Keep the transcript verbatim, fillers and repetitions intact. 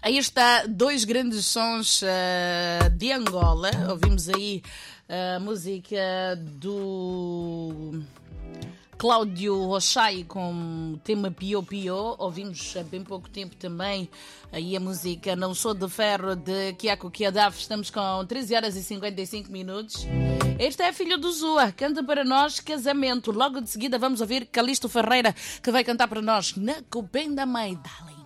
Aí está, dois grandes sons uh, de Angola. Ouvimos aí a música do Cláudio Rochai com o tema Pio Pio. Ouvimos há bem pouco tempo também aí a música Não Sou de Ferro de Kiako Kiadaf. Estamos com treze horas e cinquenta e cinco minutos. Este é Filho do Zua, canta para nós Casamento. Logo de seguida vamos ouvir Calixto Ferreira, que vai cantar para nós Na Cubenda Mãe. Dale.